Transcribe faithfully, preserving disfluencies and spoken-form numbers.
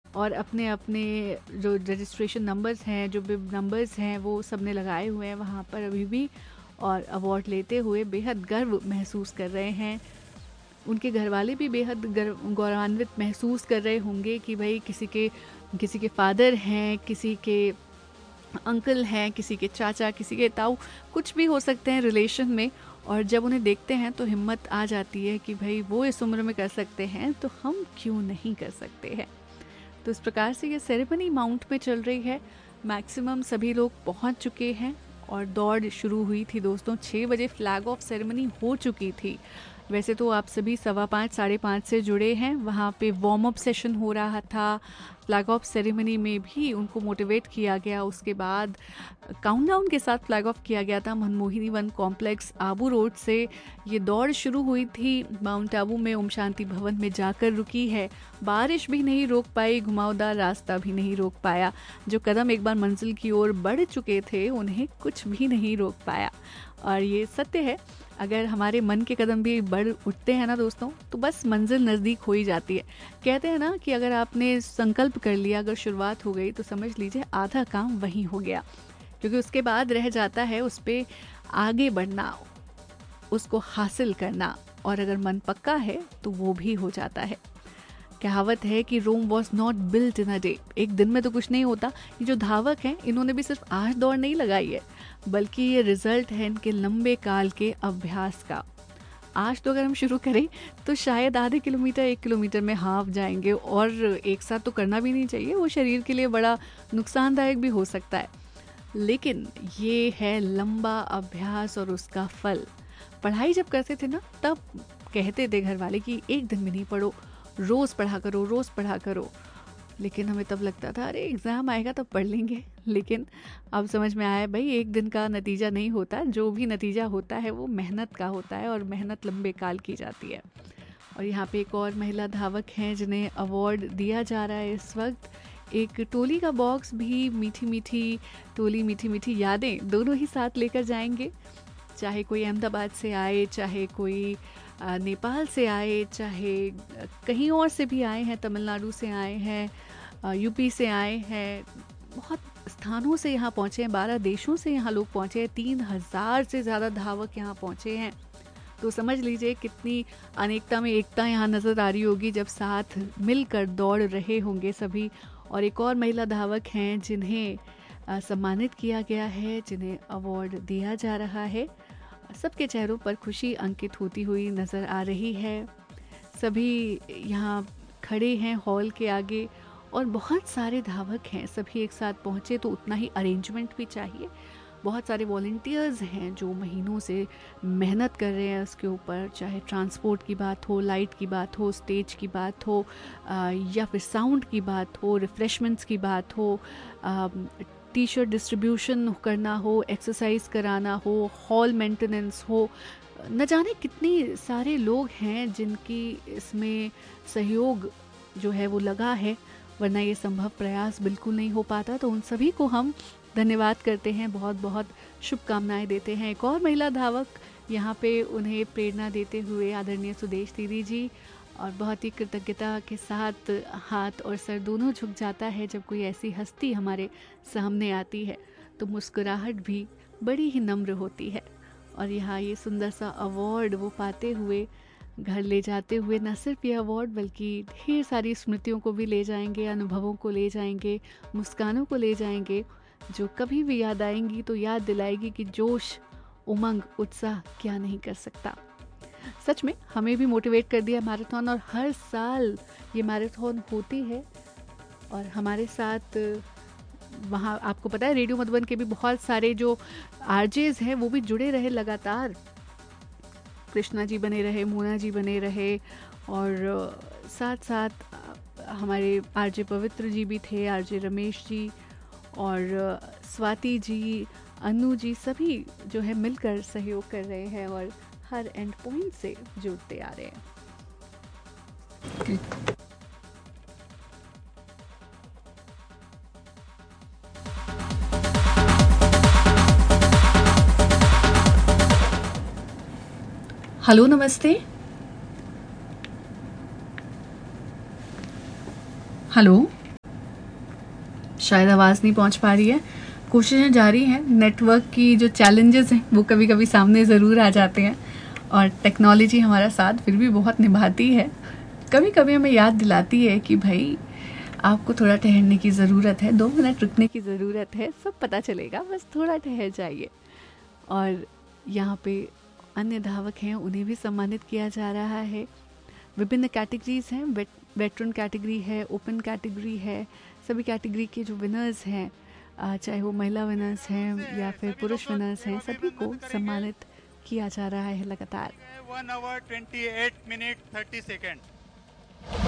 और अपने अपने जो रजिस्ट्रेशन नंबर्स हैं, जो बिब नंबर्स हैं, वो सब ने लगाए हुए हैं वहाँ पर अभी भी, और अवार्ड लेते हुए बेहद गर्व महसूस कर रहे हैं। उनके घर वाले भी बेहद गर्व गौरवान्वित महसूस कर रहे होंगे कि भाई किसी के किसी के फादर हैं, किसी के अंकल हैं, किसी के चाचा, किसी के ताऊ, कुछ भी हो सकते हैं रिलेशन में। और जब उन्हें देखते हैं तो हिम्मत आ जाती है कि भाई वो इस उम्र में कर सकते हैं तो हम क्यों नहीं कर सकते हैं। तो इस प्रकार से ये सेरेमनी माउंट में चल रही है। मैक्सिमम सभी लोग पहुंच चुके हैं और दौड़ शुरू हुई थी दोस्तों। छः बजे फ्लैग ऑफ सेरेमनी हो चुकी थी। वैसे तो आप सभी सवा पाँच साढ़े पाँच से जुड़े हैं, वहाँ पे वार्म अप सेशन हो रहा था। फ्लैग ऑफ सेरेमनी में भी उनको मोटिवेट किया गया, उसके बाद काउंटडाउन के साथ फ्लैग ऑफ किया गया था। Manmohini one complex Abu road से ये दौड़ शुरू हुई थी, माउंट आबू में ओम शांति भवन में जाकर रुकी है। बारिश भी नहीं रोक पाई, घुमावदार रास्ता भी नहीं रोक पाया। जो कदम एक बार मंजिल की ओर बढ़ चुके थे उन्हें कुछ भी नहीं रोक पाया। और ये सत्य है, अगर हमारे मन के कदम भी बढ़ उठते हैं ना दोस्तों, तो बस मंजिल नज़दीक हो ही जाती है। कहते हैं ना कि अगर आपने संकल्प कर लिया, अगर शुरुआत हो गई, तो समझ लीजिए आधा काम वहीं हो गया, क्योंकि उसके बाद रह जाता है उस पर आगे बढ़ना, उसको हासिल करना। और अगर मन पक्का है तो वो भी हो जाता है। कहावत है कि Rome was not built in a day, एक दिन में तो कुछ नहीं होता। ये जो धावक हैं, इन्होंने भी सिर्फ आज दौड़ नहीं लगाई है, बल्कि ये रिजल्ट है इनके लंबे काल के अभ्यास का। आज तो अगर हम शुरू करें तो शायद आधे किलोमीटर एक किलोमीटर में हाफ जाएंगे, और एक साथ तो करना भी नहीं चाहिए, वो शरीर के लिए बड़ा नुकसानदायक भी हो सकता है। लेकिन ये है लंबा अभ्यास और उसका फल। पढ़ाई जब करते थे ना, तब कहते थे घर वाले कि एक दिन में नहीं पढ़ो, रोज़ पढ़ा करो, रोज़ पढ़ा करो। लेकिन हमें तब लगता था अरे एग्ज़ाम आएगा तब पढ़ लेंगे। लेकिन अब समझ में आया भाई एक दिन का नतीजा नहीं होता, जो भी नतीजा होता है वो मेहनत का होता है, और मेहनत लंबे काल की जाती है। और यहाँ पे एक और महिला धावक हैं जिन्हें अवार्ड दिया जा रहा है इस वक्त। एक टोली का बॉक्स भी, मीठी मीठी टोली, मीठी मीठी यादें, दोनों ही साथ लेकर जाएंगे। चाहे कोई अहमदाबाद से आए, चाहे कोई नेपाल से आए, चाहे कहीं और से भी आए हैं, तमिलनाडु से आए हैं, यूपी से आए हैं, बहुत स्थानों से यहाँ पहुँचे हैं, बारह देशों से यहाँ लोग पहुँचे हैं, तीन हज़ार से ज़्यादा धावक यहाँ पहुँचे हैं। तो समझ लीजिए कितनी अनेकता में एकता यहाँ नज़र आ रही होगी जब साथ मिलकर दौड़ रहे होंगे सभी। और एक और महिला धावक हैं जिन्हें सम्मानित किया गया है, जिन्हें अवार्ड दिया जा रहा है। सबके चेहरों पर खुशी अंकित होती हुई नज़र आ रही है। सभी यहाँ खड़े हैं हॉल के आगे, और बहुत सारे धावक हैं, सभी एक साथ पहुँचे तो उतना ही अरेंजमेंट भी चाहिए। बहुत सारे वॉलंटियर्स हैं जो महीनों से मेहनत कर रहे हैं उसके ऊपर, चाहे ट्रांसपोर्ट की बात हो, लाइट की बात हो, स्टेज की बात हो, आ, या फिर साउंड की बात हो, रिफ्रेशमेंट्स की बात हो, टी शर्ट डिस्ट्रीब्यूशन करना हो, एक्सरसाइज कराना हो, हॉल मेंटेनेंस हो। न जाने कितने सारे लोग हैं जिनकी इसमें सहयोग जो है वो लगा है, वरना ये संभव प्रयास बिल्कुल नहीं हो पाता। तो उन सभी को हम धन्यवाद करते हैं, बहुत बहुत शुभकामनाएं देते हैं। एक और महिला धावक यहाँ पे उन्हें प्रेरणा देते हुए आदरणीय सुदेश दीदी जी, और बहुत ही कृतज्ञता के साथ हाथ और सर दोनों झुक जाता है जब कोई ऐसी हस्ती हमारे सामने आती है, तो मुस्कुराहट भी बड़ी ही नम्र होती है। और यहाँ ये सुंदर सा अवार्ड वो पाते हुए घर ले जाते हुए न सिर्फ ये अवार्ड बल्कि ढेर सारी स्मृतियों को भी ले जाएंगे, अनुभवों को ले जाएंगे, मुस्कानों को ले जाएंगे, जो कभी भी याद आएंगी तो याद दिलाएगी कि जोश, उमंग, उत्साह क्या नहीं कर सकता। सच में हमें भी मोटिवेट कर दिया मैराथन, और हर साल ये मैराथन होती है। और हमारे साथ वहाँ आपको पता है रेडियो मधुबन के भी बहुत सारे जो आरजेज हैं वो भी जुड़े रहे लगातार। कृष्णा जी बने रहे, मोना जी बने रहे, और साथ साथ हमारे आरजे पवित्र जी भी थे, आरजे रमेश जी और स्वाति जी, अनु जी, सभी जो है मिलकर सहयोग कर रहे हैं और हर एंड पॉइंट से जुड़ते आ रहे हैं। हेलो, नमस्ते। हेलो। शायद आवाज़ नहीं पहुंच पा रही है। कोशिशें जारी हैं। नेटवर्क की जो चैलेंजेस हैं वो कभी कभी सामने ज़रूर आ जाते हैं और टेक्नोलॉजी हमारा साथ फिर भी बहुत निभाती है। कभी कभी हमें याद दिलाती है कि भाई आपको थोड़ा ठहरने की ज़रूरत है, दो मिनट रुकने की ज़रूरत है, सब पता चलेगा, बस थोड़ा ठहर जाइए। और यहाँ पे अन्य धावक हैं, उन्हें भी सम्मानित किया जा रहा है। विभिन्न कैटेगरीज हैं, वेट वेटरन कैटेगरी है, ओपन कैटेगरी है। सभी कैटेगरी के जो विनर्स हैं, चाहे वो महिला विनर्स हैं या फिर पुरुष विनर्स हैं, सभी को सम्मानित किया जा रहा है लगातार। One hour twenty eight minute thirty second.